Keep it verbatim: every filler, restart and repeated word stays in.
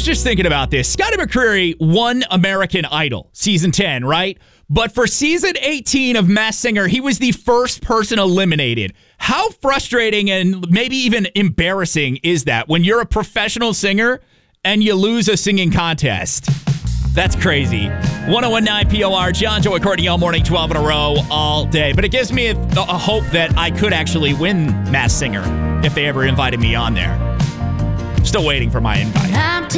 just thinking about this. Scotty McCreery won American Idol, season ten, right? But for season eighteen of Masked Singer, he was the first person eliminated. How frustrating and maybe even embarrassing is that when you're a professional singer and you lose a singing contest? That's crazy. one oh one point nine P O R, John, Joey, Courtney, all morning, twelve in a row, all day. But it gives me a, a hope that I could actually win Masked Singer if they ever invited me on there. Still waiting for my invite.